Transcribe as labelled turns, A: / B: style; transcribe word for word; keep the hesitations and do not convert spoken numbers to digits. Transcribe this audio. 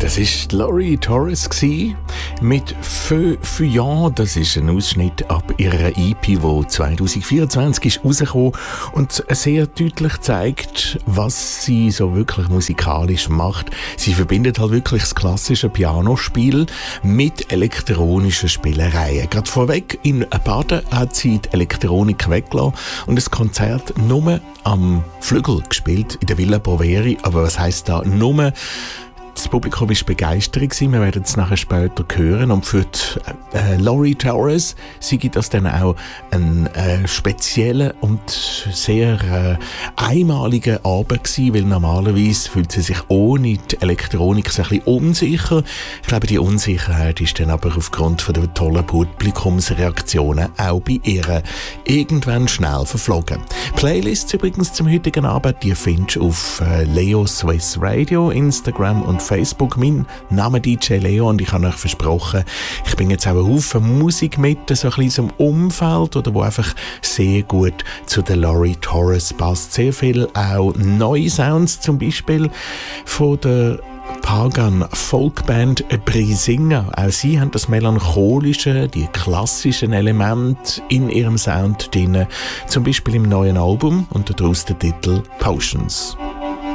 A: Das war Laurie Torres mit «Feu Fuyant». Das ist ein Ausschnitt ab ihrer E P, die zwanzig vierundzwanzig ist rausgekommen und sehr deutlich zeigt, was sie so wirklich musikalisch macht. Sie verbindet halt wirklich das klassische Pianospiel mit elektronischen Spielereien. Gerade vorweg, in Baden hat sie die Elektronik weggelassen und das Konzert nur am Flügel gespielt, in der Villa Boveri. Aber was heisst da nur? Das Publikum war begeistert, wir werden es nachher später hören. Und für die, äh, Laurie Torres sie gibt das dann auch einen äh, speziellen und sehr äh, einmaligen Abend gewesen, weil normalerweise fühlt sie sich ohne die Elektronik so ein bisschen unsicher. Ich glaube, die Unsicherheit ist dann aber aufgrund von der tollen Publikumsreaktionen auch bei ihr irgendwann schnell verflogen. Playlists übrigens zum heutigen Abend, die findest du auf äh, Leo Swiss Radio, Instagram und Facebook. Mein Name D J Leo und ich habe euch versprochen, ich bringe jetzt auch einen Haufen Musik mit, so ein bisschen im Umfeld, oder wo einfach sehr gut zu der Laurie Torres passt. Sehr viel auch neue Sounds, zum Beispiel von der Pagan Folkband Brisinga. Auch sie haben das melancholische, die klassischen Elemente in ihrem Sound drin, zum Beispiel im neuen Album und daraus der Titel Potions.